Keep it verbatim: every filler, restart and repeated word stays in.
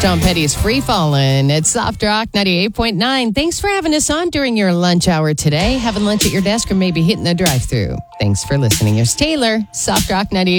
Tom Petty's Free Fallin' at Soft Rock ninety-eight point nine. Thanks for having us on during your lunch hour today. Having lunch at your desk or maybe hitting the drive-thru. Thanks for listening. Here's Taylor, Soft Rock ninety-eight.